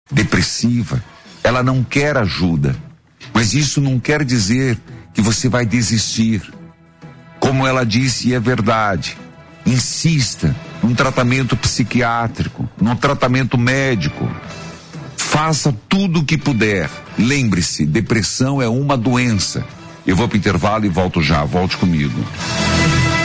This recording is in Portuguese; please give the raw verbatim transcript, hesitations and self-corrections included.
depressiva, ela não quer ajuda. Mas isso não quer dizer que você vai desistir. Como ela disse, e é verdade, insista num tratamento psiquiátrico, num tratamento médico. Faça tudo o que puder. Lembre-se, depressão é uma doença. Eu vou para o intervalo e volto já. Volte comigo.